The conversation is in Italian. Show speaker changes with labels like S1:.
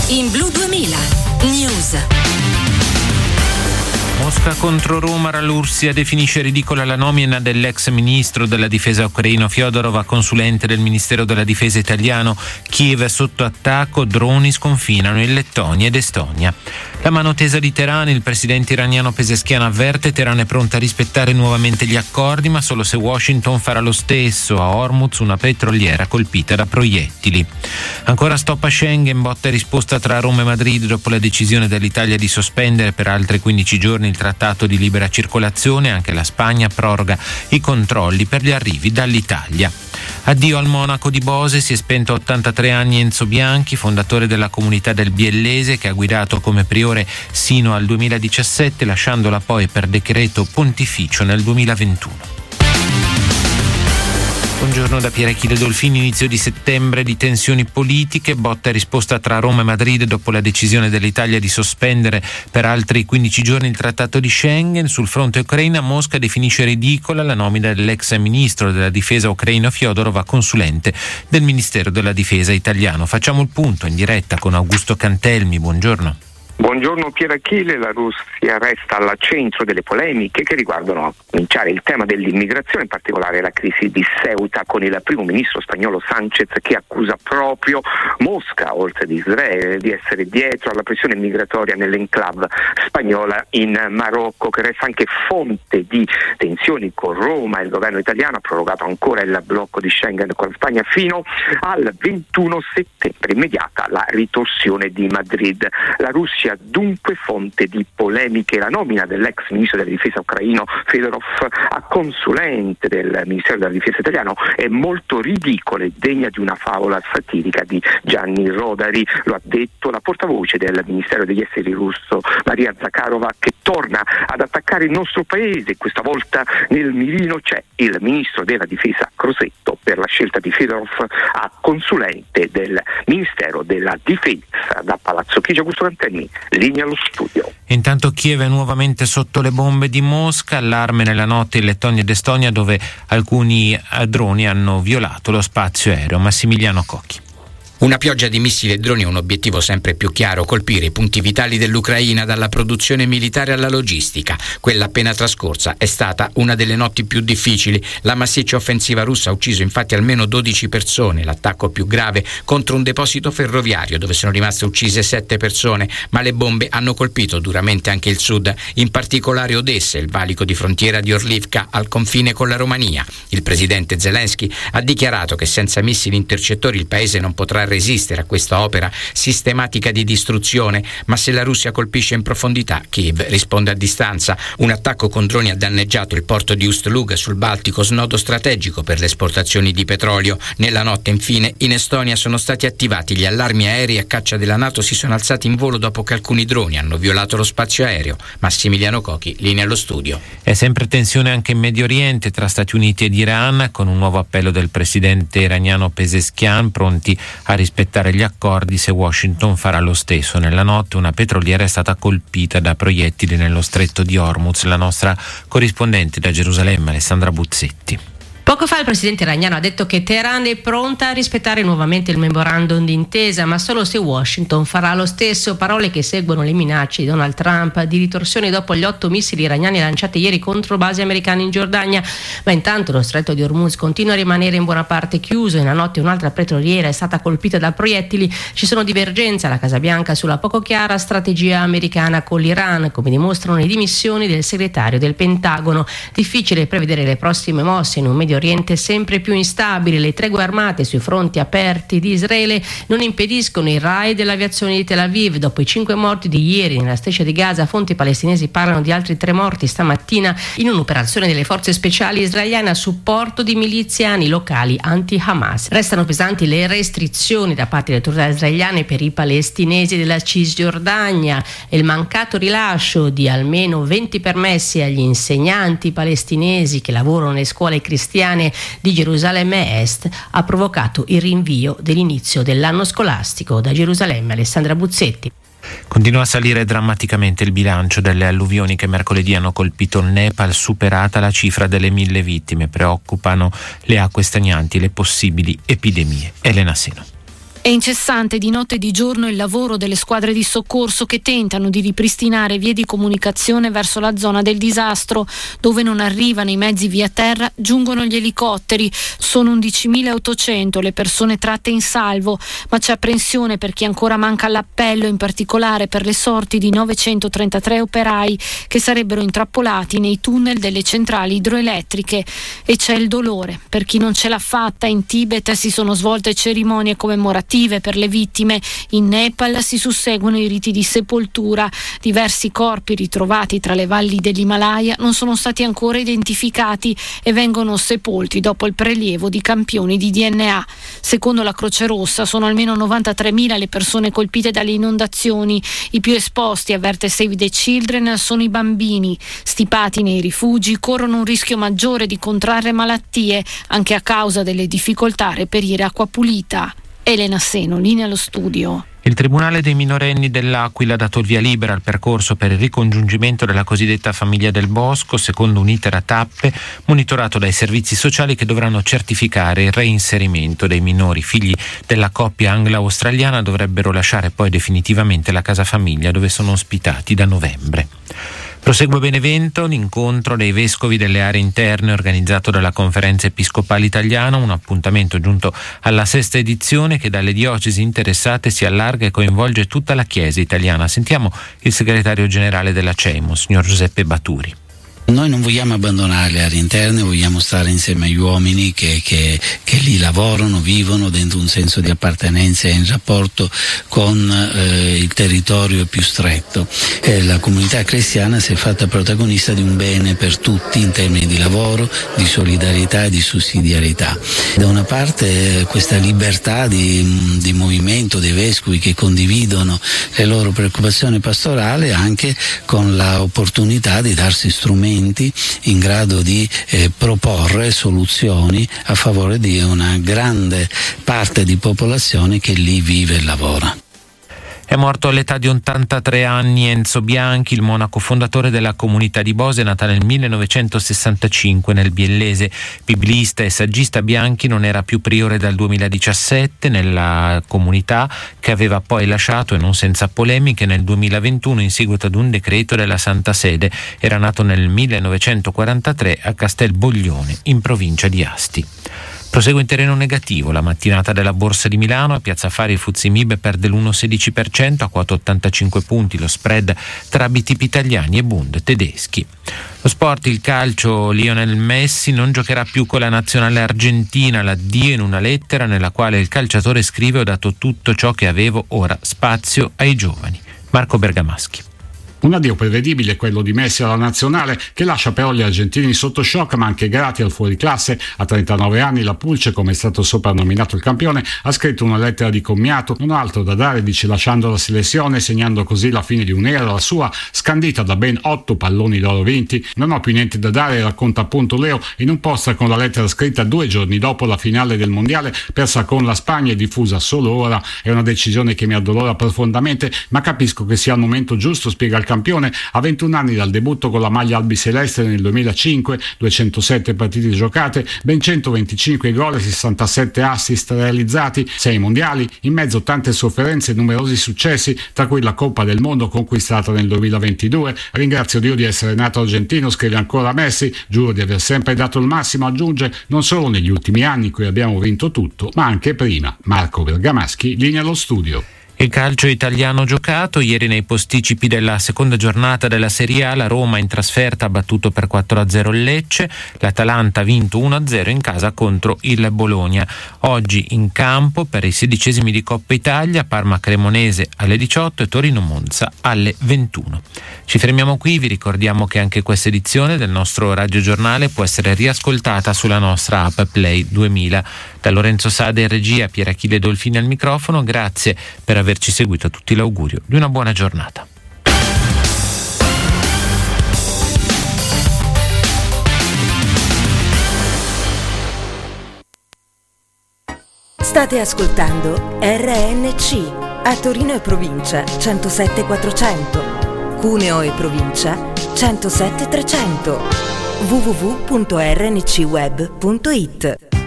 S1: In Blu 2000 News.
S2: Mosca contro Roma, Russia definisce ridicola la nomina dell'ex ministro della difesa ucraino Fyodorov a consulente del Ministero della difesa italiano. Kiev è sotto attacco, droni sconfinano in Lettonia ed Estonia. La mano tesa di Teheran, il presidente iraniano Pezeshkian avverte: Teheran è pronta a rispettare nuovamente gli accordi, ma solo se Washington farà lo stesso. A Hormuz una petroliera colpita da proiettili. Ancora stop a Schengen, botta e risposta tra Roma e Madrid dopo la decisione dell'Italia di sospendere per altri 15 giorni il trattato di libera circolazione. Anche la Spagna proroga i controlli per gli arrivi dall'Italia. Addio al monaco di Bose, si è spento a 83 anni Enzo Bianchi, fondatore della comunità del Biellese, che ha guidato come priore sino al 2017, lasciandola poi per decreto pontificio nel 2021. Buongiorno da Pier Achille Dolfini. Inizio di settembre di tensioni politiche, botta e risposta tra Roma e Madrid dopo la decisione dell'Italia di sospendere per altri 15 giorni il trattato di Schengen. Sul fronte ucraina, Mosca definisce ridicola la nomina dell'ex ministro della difesa ucraino Fyodorov a consulente del Ministero della difesa italiano. Facciamo il punto in diretta con Augusto Cantelmi. Buongiorno.
S3: Buongiorno Pier Achille. La Russia resta al centro delle polemiche che riguardano, a cominciare, il tema dell'immigrazione, in particolare la crisi di Ceuta, con il primo ministro spagnolo Sánchez che accusa proprio Mosca, oltre ad Israele, di essere dietro alla pressione migratoria nell'enclave spagnola in Marocco, che resta anche fonte di tensioni con Roma. Il governo italiano ha prorogato ancora il blocco di Schengen con la Spagna fino al 21 settembre, immediata la ritorsione di Madrid. La Russia dunque fonte di polemiche. La nomina dell'ex ministro della difesa ucraino Fyodorov a consulente del Ministero della difesa italiano è molto ridicola e degna di una favola satirica di Gianni Rodari. Lo ha detto la portavoce del Ministero degli Esteri russo Maria Zakharova, che torna ad attaccare il nostro paese. Questa volta nel mirino c'è il ministro della difesa Crosetto per la scelta di Fyodorov a consulente del Ministero della difesa. Da Palazzo Chigi, Augusto Cantelmi, linea allo studio.
S2: Intanto Kiev è nuovamente sotto le bombe di Mosca, allarme nella notte in Lettonia ed Estonia, dove alcuni droni hanno violato lo spazio aereo. Massimiliano Cocchi.
S4: Una pioggia di missili e droni ha un obiettivo sempre più chiaro: colpire i punti vitali dell'Ucraina, dalla produzione militare alla logistica. Quella appena trascorsa è stata una delle notti più difficili. La massiccia offensiva russa ha ucciso infatti almeno 12 persone, l'attacco più grave contro un deposito ferroviario dove sono rimaste uccise 7 persone, ma le bombe hanno colpito duramente anche il sud, in particolare Odessa, il valico di frontiera di Orlivka al confine con la Romania. Il presidente Zelensky ha dichiarato che senza missili intercettori il paese non potrà resistere a questa opera sistematica di distruzione, ma se la Russia colpisce in profondità, Kiev risponde a distanza. Un attacco con droni ha danneggiato il porto di Ust-Luga sul Baltico, snodo strategico per le esportazioni di petrolio. Nella notte, infine, in Estonia sono stati attivati gli allarmi aerei a caccia della NATO, si sono alzati in volo dopo che alcuni droni hanno violato lo spazio aereo. Massimiliano Cocchi, linea allo studio.
S2: È sempre tensione anche in Medio Oriente tra Stati Uniti ed Iran, con un nuovo appello del presidente iraniano Pezeshkian, pronti a rispettare gli accordi se Washington farà lo stesso. Nella notte una petroliera è stata colpita da proiettili nello stretto di Hormuz. La nostra corrispondente da Gerusalemme, Alessandra Buzzetti.
S5: Poco fa il presidente iraniano ha detto che Teheran è pronta a rispettare nuovamente il memorandum d'intesa, ma solo se Washington farà lo stesso. Parole che seguono le minacce di Donald Trump di ritorsione dopo gli 8 missili iraniani lanciati ieri contro basi americane in Giordania. Ma intanto lo stretto di Hormuz continua a rimanere in buona parte chiuso. Nella notte un'altra petroliera è stata colpita da proiettili. Ci sono divergenze alla Casa Bianca sulla poco chiara strategia americana con l'Iran, come dimostrano le dimissioni del segretario del Pentagono. Difficile prevedere le prossime mosse in un Medio Oriente sempre più instabile. Le tregue armate sui fronti aperti di Israele non impediscono i raid dell'aviazione di Tel Aviv. Dopo i 5 morti di ieri nella striscia di Gaza, fonti palestinesi parlano di altri 3 morti stamattina in un'operazione delle forze speciali israeliane a supporto di miliziani locali anti-Hamas. Restano pesanti le restrizioni da parte delle autorità israeliane per i palestinesi della Cisgiordania e il mancato rilascio di almeno 20 permessi agli insegnanti palestinesi che lavorano nelle scuole cristiane di Gerusalemme Est ha provocato il rinvio dell'inizio dell'anno scolastico. Da Gerusalemme, Alessandra Buzzetti.
S2: Continua a salire drammaticamente il bilancio delle alluvioni che mercoledì hanno colpito il Nepal, superata la cifra delle 1000 vittime. Preoccupano le acque stagnanti e le possibili epidemie. Elena Seno.
S6: È incessante di notte e di giorno il lavoro delle squadre di soccorso che tentano di ripristinare vie di comunicazione verso la zona del disastro. Dove non arrivano i mezzi via terra, giungono gli elicotteri. Sono 11.800 le persone tratte in salvo, ma c'è apprensione per chi ancora manca all'appello, in particolare per le sorti di 933 operai che sarebbero intrappolati nei tunnel delle centrali idroelettriche. E c'è il dolore per chi non ce l'ha fatta. In Tibet si sono svolte cerimonie commemorative per le vittime. In Nepal si susseguono i riti di sepoltura. Diversi corpi ritrovati tra le valli dell'Himalaya non sono stati ancora identificati e vengono sepolti dopo il prelievo di campioni di DNA. Secondo la Croce Rossa sono almeno 93.000 le persone colpite dalle inondazioni. I più esposti, avverte Save the Children, sono i bambini. Stipati nei rifugi corrono un rischio maggiore di contrarre malattie, anche a causa delle difficoltà a reperire acqua pulita. Elena Seno, linea allo studio.
S2: Il Tribunale dei minorenni dell'Aquila ha dato il via libera al percorso per il ricongiungimento della cosiddetta famiglia del Bosco, secondo un iter a tappe monitorato dai servizi sociali che dovranno certificare il reinserimento dei minori. Figli della coppia anglo-australiana dovrebbero lasciare poi definitivamente la casa famiglia dove sono ospitati da novembre. Prosegue a Benevento l'incontro dei vescovi delle aree interne organizzato dalla Conferenza Episcopale Italiana, un appuntamento giunto alla 6ª edizione che dalle diocesi interessate si allarga e coinvolge tutta la Chiesa italiana. Sentiamo il segretario generale della CEIMO, signor Giuseppe Baturi.
S7: Noi non vogliamo abbandonare le aree interne, vogliamo stare insieme agli uomini che lì lavorano, vivono dentro un senso di appartenenza e in rapporto con il territorio più stretto. La comunità cristiana si è fatta protagonista di un bene per tutti in termini di lavoro, di solidarietà e di sussidiarietà. Da una parte questa libertà di movimento dei vescovi che condividono le loro preoccupazioni pastorali, anche con l'opportunità di darsi strumenti in grado di proporre soluzioni a favore di una grande parte di popolazione che lì vive e lavora.
S2: È morto all'età di 83 anni Enzo Bianchi, il monaco fondatore della comunità di Bose, nata nel 1965 nel Biellese. Biblista e saggista, Bianchi non era più priore dal 2017 nella comunità, che aveva poi lasciato, e non senza polemiche, nel 2021 in seguito ad un decreto della Santa Sede. Era nato nel 1943 a Castelboglione, in provincia di Asti. Prosegue in terreno negativo la mattinata della Borsa di Milano. A Piazza Affari il FTSE MIB perde l'1,16% a quota 85 punti, lo spread tra BTP italiani e Bund tedeschi. Lo sport, il calcio, Lionel Messi non giocherà più con la nazionale argentina, l'addio in una lettera nella quale il calciatore scrive: ho dato tutto ciò che avevo, ora spazio ai giovani. Marco Bergamaschi.
S8: Un addio prevedibile quello di Messi alla nazionale, che lascia però gli argentini sotto shock, ma anche grati al fuoriclasse. A 39 anni la Pulce, come è stato soprannominato il campione, ha scritto una lettera di commiato. Non ha altro da dare, dice, lasciando la selezione, segnando così la fine di un'era, la sua, scandita da ben 8 palloni d'oro vinti. Non ho più niente da dare, racconta appunto Leo in un post con la lettera scritta 2 giorni dopo la finale del mondiale persa con la Spagna e diffusa solo ora. È una decisione che mi addolora profondamente, ma capisco che sia il momento giusto, spiega il campione. A 21 anni dal debutto con la maglia albiceleste nel 2005, 207 partite giocate, ben 125 gol e 67 assist realizzati, 6 mondiali, in mezzo tante sofferenze e numerosi successi, tra cui la Coppa del Mondo conquistata nel 2022. Ringrazio Dio di essere nato argentino, scrive ancora Messi, giuro di aver sempre dato il massimo, aggiunge, non solo negli ultimi anni in cui abbiamo vinto tutto, ma anche prima. Marco Bergamaschi, linea allo studio.
S2: Il calcio italiano giocato ieri nei posticipi della seconda giornata della Serie A. La Roma in trasferta ha battuto per 4-0 il Lecce, l'Atalanta ha vinto 1-0 in casa contro il Bologna. Oggi in campo per i 16esimi di Coppa Italia Parma Cremonese alle 18 e Torino Monza alle 21. Ci fermiamo qui, vi ricordiamo che anche questa edizione del nostro radiogiornale può essere riascoltata sulla nostra app Play 2000. Da Lorenzo Sade in regia, Pier Achille Dolfini al microfono, grazie per averci seguito, a tutti l'augurio di una buona giornata.
S1: State ascoltando RNC, a Torino e provincia 107.400, Cuneo e provincia 107.300, www.rncweb.it.